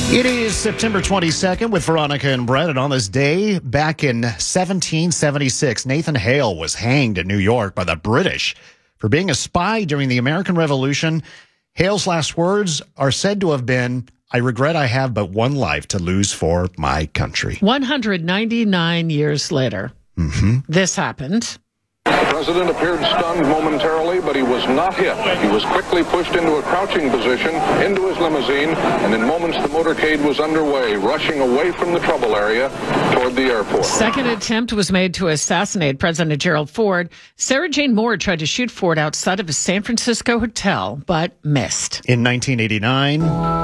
It is September 22nd with Veronica and Brett, and on this day, back in 1776, Nathan Hale was hanged in New York by the British for being a spy during the American Revolution. Hale's last words are said to have been, "I regret I have but one life to lose for my country." 199 years later, this happened. The president appeared stunned momentarily, but he was not hit. He was quickly pushed into a crouching position, into his limousine, and in moments the motorcade was underway, rushing away from the trouble area toward the airport. Second attempt was made to assassinate President Gerald Ford. Sarah Jane Moore tried to shoot Ford outside of a San Francisco hotel, but missed. In 1989,